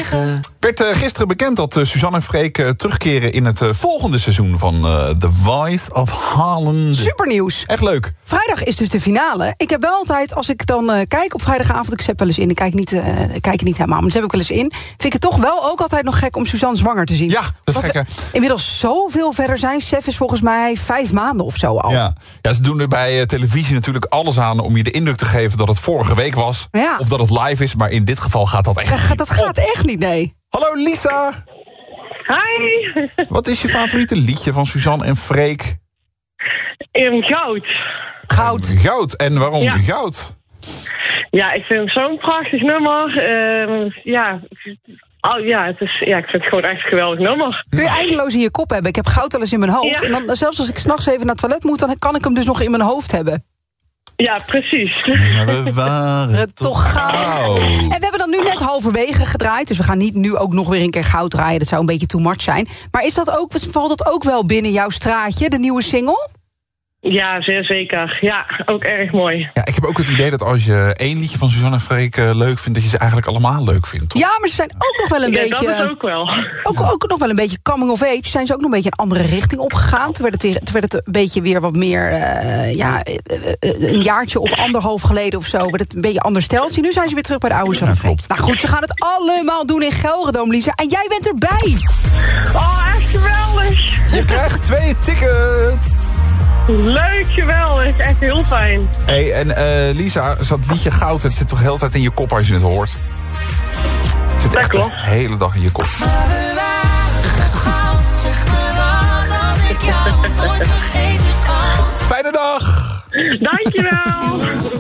liggen. Werd gisteren bekend dat Suzanne en Freek terugkeren in het volgende seizoen van The Voice of Holland. Supernieuws. Echt leuk. Vrijdag is dus de finale. Ik heb wel altijd, als ik dan kijk op vrijdagavond, ik zet wel eens in, ik kijk niet helemaal, maar zet ik wel eens in, vind ik het toch wel ook altijd nog gek om Suzanne zwanger te zien. Ja, dat is gek, hè? Inmiddels zoveel verder zijn. Sef is volgens mij 5 maanden of zo al. Ja, ze doen er bij televisie natuurlijk alles aan om je de indruk te geven dat het vorige week was. Ja. Of dat het live is, maar in dit geval gaat dat echt niet. Dat gaat echt niet, nee. Hallo Lisa! Hi! Wat is je favoriete liedje van Suzanne en Freek? Goud. Goud. En waarom Ja. goud? Ja, ik vind het zo'n prachtig nummer. Ik vind het gewoon echt een geweldig nummer. Kun je eindeloos in je kop hebben. Ik heb goud al eens in mijn hoofd. Ja. En dan, zelfs als ik 's nachts even naar het toilet moet, dan kan ik hem dus nog in mijn hoofd hebben. Ja, precies. Maar we waren Toch goud. En we hebben dan nu net halverwege gedraaid. Dus we gaan niet nu ook nog weer een keer goud draaien. Dat zou een beetje too much zijn. Maar valt dat ook wel binnen jouw straatje, de nieuwe single? Ja, zeer zeker. Ja, ook erg mooi. Ja, ik heb ook het idee dat als je één liedje van Suzanne en Freek leuk vindt, dat je ze eigenlijk allemaal leuk vindt. Toch? Ja, maar ze zijn ook nog wel een beetje... dat is ook wel. Ook nog wel een beetje coming of age. Zijn ze ook nog een beetje een andere richting opgegaan. Toen werd het een beetje weer wat meer... een jaartje of 1,5 geleden of zo. Werd het een beetje een ander steltje. Nu zijn ze weer terug bij de oude Suzanne en Freek. Nou goed, ze gaan het allemaal doen in Gelredome, Lisa. En jij bent erbij. Oh, echt geweldig. Je krijgt 2 tickets. Leuk, geweldig. Echt heel fijn. Hey, en Lisa, dat liedje goud, het zit toch de hele tijd in je kop als je het hoort? Het zit echt de hele dag in je kop. Zeg me wat als ik jou nooit vergeten kan. Fijne dag! Dankjewel.